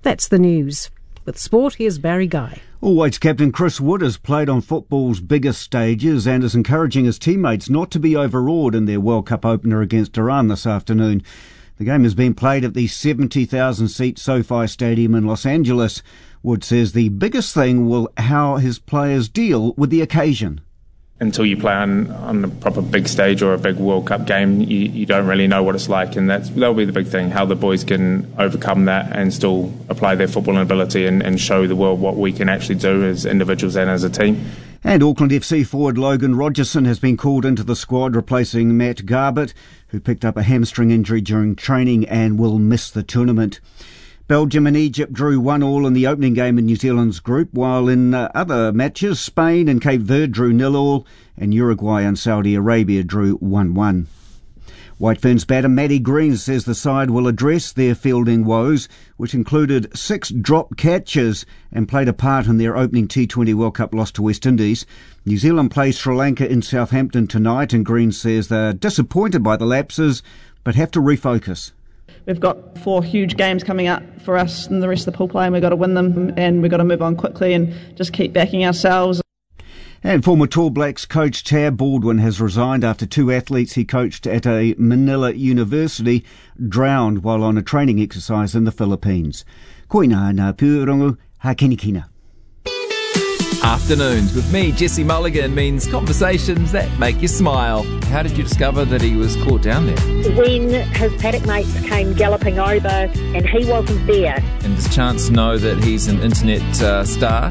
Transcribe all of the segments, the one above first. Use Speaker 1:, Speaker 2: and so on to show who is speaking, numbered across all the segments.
Speaker 1: That's the news. With sport, here's Barry Guy.
Speaker 2: All-Whites captain Chris Wood has played on football's biggest stages and is encouraging his teammates not to be overawed in their World Cup opener against Iran this afternoon. The game is being played at the 70,000-seat SoFi Stadium in Los Angeles. Wood says the biggest thing will how his players deal with the occasion.
Speaker 3: Until you play on a proper big stage or a big World Cup game, you don't really know what it's like, and that'll be the big thing, how the boys can overcome that and still apply their footballing ability and show the world what we can actually do as individuals and as a team.
Speaker 2: And Auckland FC forward Logan Rogerson has been called into the squad, replacing Matt Garbutt, who picked up a hamstring injury during training and will miss the tournament. Belgium and Egypt drew 1-1 in the opening game in New Zealand's group, while in other matches, Spain and Cape Verde drew 0-0 and Uruguay and Saudi Arabia drew 1-1. White Ferns batter Matty Green says the side will address their fielding woes, which included 6 drop catches and played a part in their opening T20 World Cup loss to West Indies. New Zealand plays Sri Lanka in Southampton tonight, and Green says they're disappointed by the lapses but have to refocus.
Speaker 4: We've got 4 huge games coming up for us and the rest of the pool play, and we've got to win them, and we've got to move on quickly and just keep backing ourselves.
Speaker 2: And former Tall Blacks coach Tab Baldwin has resigned after 2 athletes he coached at a Manila university drowned while on a training exercise in the Philippines. Koina na Purongo Hakinikina.
Speaker 5: Afternoons with me, Jesse Mulligan, means conversations that make you smile. How did you discover that he was caught down there?
Speaker 6: When his paddock mates came galloping over and he wasn't there.
Speaker 5: And does Chance know that he's an internet star?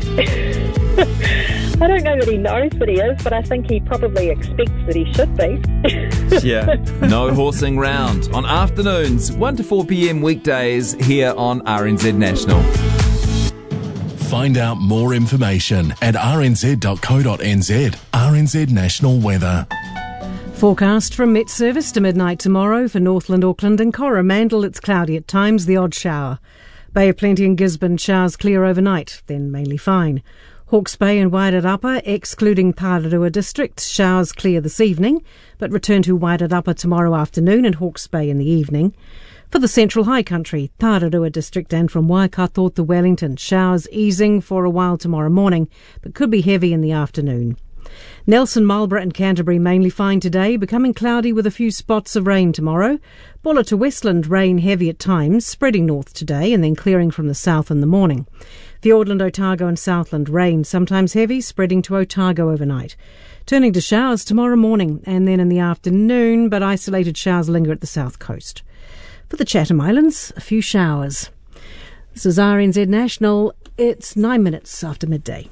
Speaker 6: I don't know that he knows that he is, but I think he probably expects that he should be.
Speaker 5: Yeah, no horsing round. On Afternoons, 1 to 4 p.m. weekdays here on RNZ National.
Speaker 7: Find out more information at rnz.co.nz. RNZ National Weather.
Speaker 1: Forecast from Met Service to midnight tomorrow for Northland, Auckland and Coromandel. It's cloudy at times, the odd shower. Bay of Plenty and Gisborne, showers clear overnight, then mainly fine. Hawke's Bay and Wairirapa, excluding Tararua district, showers clear this evening, but return to Wairirapa tomorrow afternoon and Hawke's Bay in the evening. For the Central High Country, Tararua district and from Waikato to Wellington, showers easing for a while tomorrow morning, but could be heavy in the afternoon. Nelson, Marlborough and Canterbury mainly fine today, becoming cloudy with a few spots of rain tomorrow. Bulla to Westland, rain heavy at times, spreading north today and then clearing from the south in the morning. Fiordland, Otago and Southland, rain sometimes heavy, spreading to Otago overnight. Turning to showers tomorrow morning and then in the afternoon, but isolated showers linger at the south coast. For the Chatham Islands, a few showers. This is RNZ National. It's 9 minutes after midday.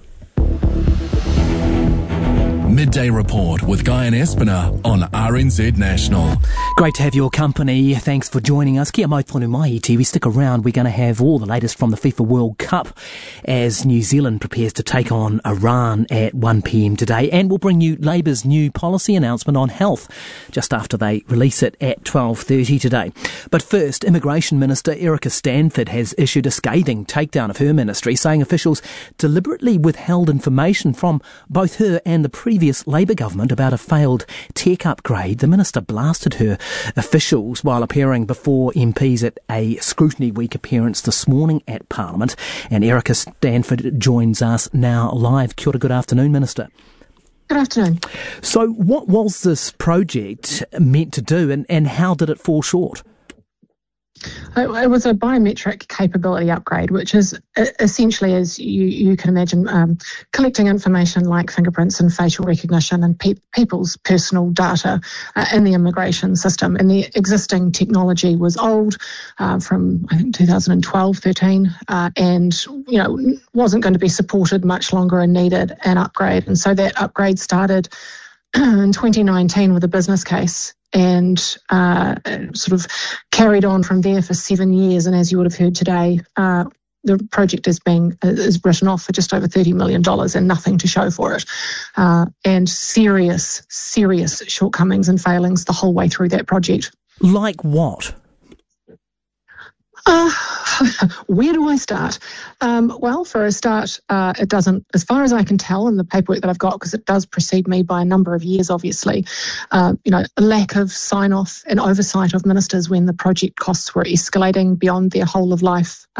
Speaker 7: Midday Report with Guy and Espiner on RNZ National.
Speaker 8: Great to have your company. Thanks for joining us. Kia mau tonu mai TV. Stick around. We're going to have all the latest from the FIFA World Cup as New Zealand prepares to take on Iran at 1 p.m. today. And we'll bring you Labour's new policy announcement on health just after they release it at 12:30 today. But first, Immigration Minister Erica Stanford has issued a scathing takedown of her ministry, saying officials deliberately withheld information from both her and the previous Labour government about a failed tech upgrade. The minister blasted her officials while appearing before MPs at a Scrutiny Week appearance this morning at Parliament. And Erica Stanford joins us now live. Kia ora, good afternoon, Minister.
Speaker 9: Good afternoon.
Speaker 8: So what was this project meant to do and how did it fall short?
Speaker 9: It was a biometric capability upgrade, which is essentially, as you can imagine, collecting information like fingerprints and facial recognition and people's personal data in the immigration system. And the existing technology was old, from I think 2012-13, and wasn't going to be supported much longer and needed an upgrade. And so that upgrade started in 2019 with a business case, and sort of carried on from there for 7 years. And as you would have heard today, the project is written off for just over $30 million and nothing to show for it. And serious shortcomings and failings the whole way through that project.
Speaker 8: Like what?
Speaker 9: Where do I start? Well, for a start, it doesn't, as far as I can tell in the paperwork that I've got, because it does precede me by a number of years, obviously, a lack of sign-off and oversight of ministers when the project costs were escalating beyond their whole of life